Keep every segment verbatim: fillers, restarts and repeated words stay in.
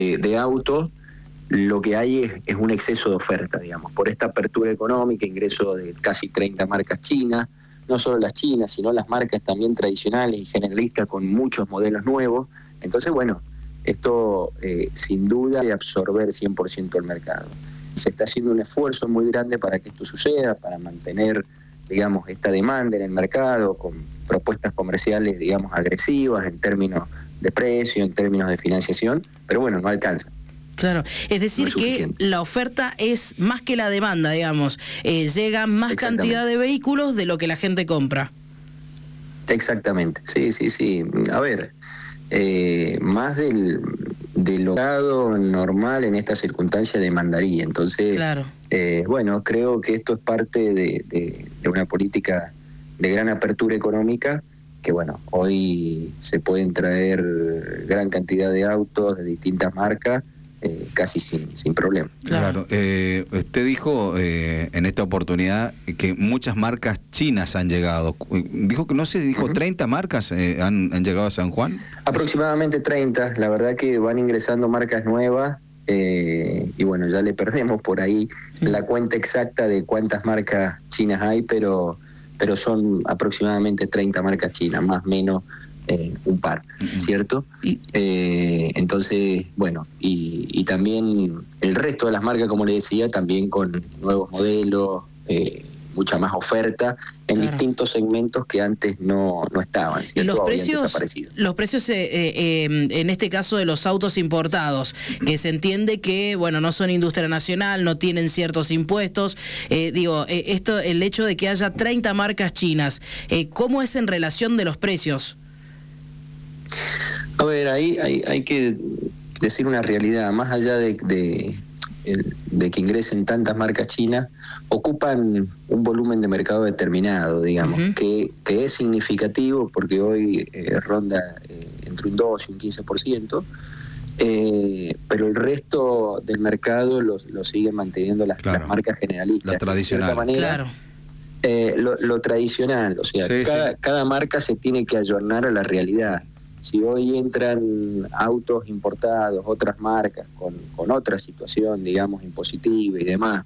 de, de autos, lo que hay es, es un exceso de oferta, digamos, por esta apertura económica, ingreso de casi treinta marcas chinas, no solo las chinas, sino las marcas también tradicionales y generalistas con muchos modelos nuevos. Entonces, bueno, esto eh, sin duda de absorber cien por ciento el mercado. Se está haciendo un esfuerzo muy grande para que esto suceda, para mantener, digamos, esta demanda en el mercado con propuestas comerciales, digamos, agresivas en términos de precio, en términos de financiación, pero bueno, no alcanza. Claro, es decir, no es que la oferta es más que la demanda, digamos, eh, llega más cantidad de vehículos de lo que la gente compra. Exactamente, sí, sí, sí. A ver, eh, más del, del logrado normal en esta circunstancia demandaría. Entonces, claro. eh, bueno, creo que esto es parte de, de, de una política de gran apertura económica, que bueno, hoy se pueden traer gran cantidad de autos de distintas marcas, Eh, casi sin, sin problema. Claro, eh, usted dijo eh, en esta oportunidad que muchas marcas chinas han llegado. Dijo que no sé, dijo uh-huh. treinta marcas eh, han, han llegado a San Juan. Aproximadamente treinta, la verdad que van ingresando marcas nuevas eh, y bueno, ya le perdemos por ahí uh-huh. la cuenta exacta de cuántas marcas chinas hay, pero, pero son aproximadamente treinta marcas chinas, más o menos. Eh, un par, uh-huh. ¿cierto? Eh, entonces, bueno, y, y también el resto de las marcas, como le decía, también con nuevos modelos, eh, mucha más oferta en claro. distintos segmentos que antes no, no estaban, ¿cierto? Y los precios, los precios eh, eh, en este caso de los autos importados, que se entiende que, bueno, no son industria nacional, no tienen ciertos impuestos, eh, digo, eh, esto, el hecho de que haya treinta marcas chinas, eh, ¿cómo es en relación de los precios? A ver, ahí hay, hay que decir una realidad, más allá de, de, de que ingresen tantas marcas chinas, ocupan un volumen de mercado determinado, digamos, uh-huh. que, que es significativo porque hoy eh, ronda eh, entre un dos y un quince por ciento, eh, pero el resto del mercado lo, lo siguen manteniendo las, claro. las marcas generalistas. La tradicional. De cierta manera, claro. eh, lo, lo tradicional, o sea, sí, cada, sí. cada marca se tiene que ayornar a la realidad. Si hoy entran autos importados, otras marcas, con, con otra situación, digamos, impositiva y demás,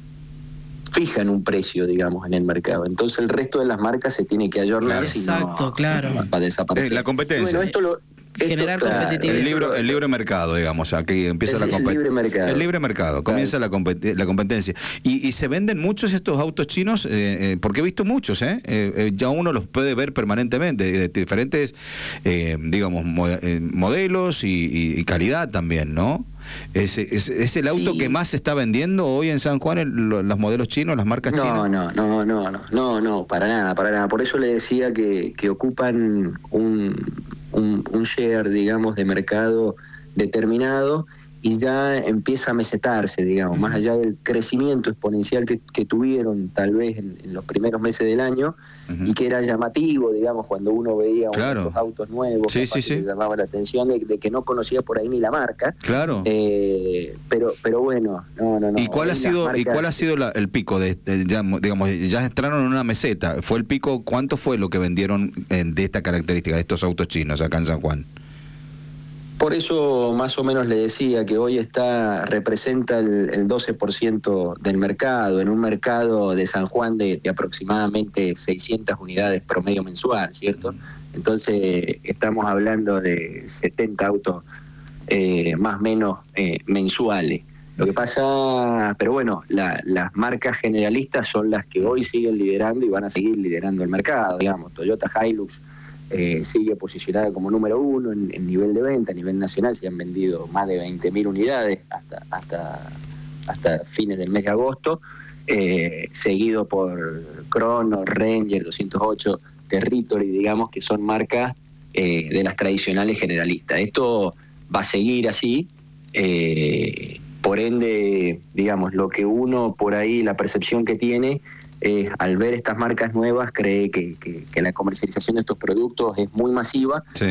fijan un precio, digamos, en el mercado. Entonces el resto de las marcas se tiene que ayornar, claro, exacto, no, claro. no, para desaparecer. Eh, la competencia. Bueno, esto lo, esto, generar claro, competitividad. El, libro, el libre mercado, digamos, aquí empieza el, la competencia. El libre mercado. El libre mercado, comienza claro. la, compet la competencia. Y, y se venden muchos estos autos chinos, eh, eh, porque he visto muchos, ¿eh? Eh, eh, ya uno los puede ver permanentemente, de diferentes, eh, digamos, mo eh, modelos y, y, y calidad también, ¿no? ¿Es, es, es el auto sí. que más se está vendiendo hoy en San Juan, el, los modelos chinos, las marcas no, chinas? No, no, no, no, no, no, para nada, para nada. Por eso le decía que, que ocupan un, un, un share, digamos, de mercado determinado y ya empieza a mesetarse, digamos, uh-huh. más allá del crecimiento exponencial que, que tuvieron tal vez en, en los primeros meses del año uh-huh. y que era llamativo, digamos, cuando uno veía claro. unos autos nuevos, sí, sí, sí. que llamaba la atención de, de que no conocía por ahí ni la marca. Claro. Eh, pero, pero bueno, no, no, no. ¿Y cuál ha sido, marcas... ¿y cuál ha sido la, el pico de, de ya, digamos, ya entraron en una meseta? ¿Fue el pico? ¿Cuánto fue lo que vendieron en, de esta característica de estos autos chinos acá en San Juan? Por eso más o menos le decía que hoy está representa el, el doce por ciento del mercado, en un mercado de San Juan de, de aproximadamente seiscientas unidades promedio mensual, ¿cierto? Entonces estamos hablando de setenta autos eh, más o menos eh, mensuales. Lo que pasa, pero bueno, la, las marcas generalistas son las que hoy siguen liderando y van a seguir liderando el mercado, digamos, Toyota Hilux Eh, sigue posicionada como número uno en, en nivel de venta, a nivel nacional se han vendido más de veinte mil unidades hasta, hasta, hasta fines del mes de agosto, eh, seguido por Crono, Ranger, doscientos ocho, Territory, digamos que son marcas eh, de las tradicionales generalistas. Esto va a seguir así, eh, por ende, digamos, lo que uno por ahí, la percepción que tiene, Eh, al ver estas marcas nuevas cree que, que, que la comercialización de estos productos es muy masiva, sí.